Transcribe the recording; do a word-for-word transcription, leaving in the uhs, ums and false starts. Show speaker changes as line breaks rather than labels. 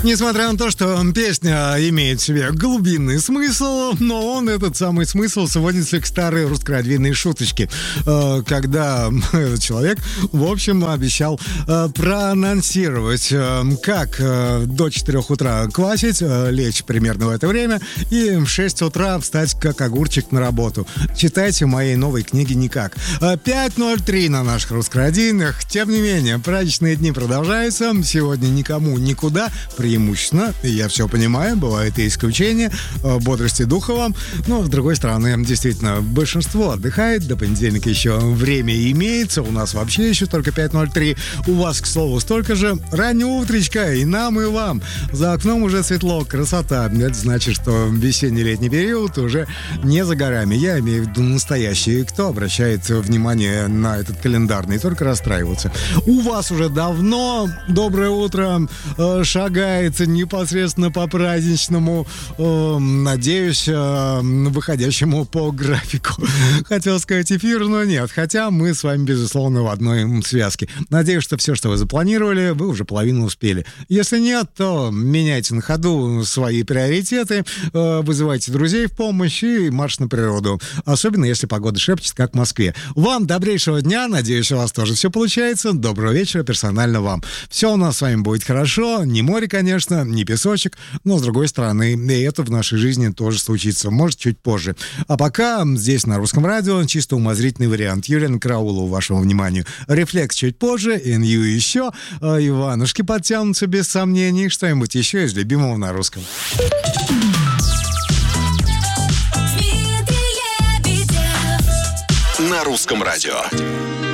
Несмотря на то, что песня имеет в себе глубинный смысл, но он, этот самый смысл, сводится к старой русскородвинной шуточке, когда этот человек, в общем, обещал проанонсировать, как до четырех утра квасить, лечь примерно в это время, и в шесть утра встать как огурчик на работу. Читайте в моей новой книге «Никак». пять ноль три на наших русскородинах. Тем не менее, праздничные дни продолжаются. Сегодня никому никуда. Преимущественно, я все понимаю, бывают и исключения, бодрости духа вам. Но, с другой стороны, действительно, большинство отдыхает. До понедельника еще время имеется. У нас вообще еще только пять ноль три. У вас, к слову, столько же. Раннее утречко и нам, и вам. За окном уже светло, красота. Это значит, что весенний-летний период уже не за горами. Я имею в виду настоящий. Кто обращает внимание на этот календарный, только расстраиваться. У вас уже давно доброе утро э, шагается непосредственно по праздничному, э, надеюсь, э, выходящему по графику. Хотел сказать эфир, но нет. Хотя мы с вами, безусловно, в одной связке. Надеюсь, что все, что вы запланировали, вы уже половину успели. Если нет, то меняйте на ходу свои приоритеты, э, вызывайте друзей в помощь и марш на природу. Особенно, если погода шепчет, как в Москве. Вам добрейшего дня. Надеюсь, у вас тоже все получается. Доброго вечера персонально вам. Все у нас с вами будет хорошо. Не море, конечно, не песочек, но, с другой стороны, и это в нашей жизни тоже случится. Может, чуть позже. А пока здесь на Русском радио чисто умозрительный вариант. Юлиана Караулова, вашему вниманию. Рефлекс чуть позже, Нью еще. Иванушки подтянутся без сомнений. Что-нибудь еще из любимого на русском.
На Русском радио.